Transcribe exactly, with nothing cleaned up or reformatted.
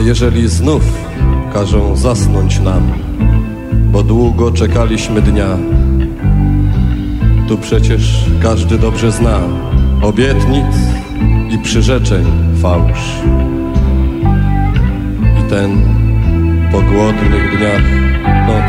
jeżeli znów każą zasnąć nam, bo długo czekaliśmy dnia. Tu przecież każdy dobrze zna obietnic i przyrzeczeń fałsz. I ten po głodnych dniach